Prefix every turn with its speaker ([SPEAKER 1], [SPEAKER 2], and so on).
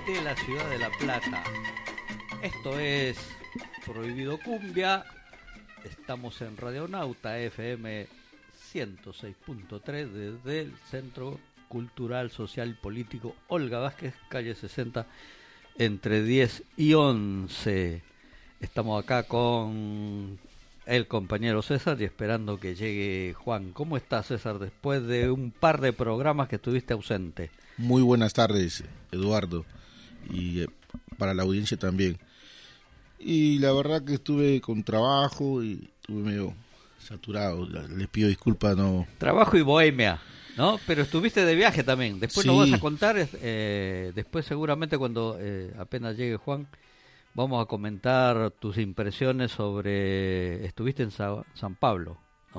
[SPEAKER 1] de la ciudad de La Plata. Esto es Prohibido Cumbia. Estamos en Radionauta FM 106.3 desde el Centro Cultural, Social y Político Olga Vázquez, calle 60, entre 10 y 11. Estamos acá con el compañero César y esperando que llegue Juan. ¿Cómo estás, César, después de un par de programas que estuviste ausente?
[SPEAKER 2] Muy buenas tardes, Eduardo, y para la audiencia también. Y la verdad que estuve con trabajo y estuve medio saturado. Les pido disculpas, no.
[SPEAKER 1] Trabajo y bohemia, ¿no? Pero estuviste de viaje también. Después
[SPEAKER 2] Sí.
[SPEAKER 1] nos vas a contar, después seguramente cuando apenas llegue Juan, vamos a comentar tus impresiones sobre... Estuviste en San Pablo.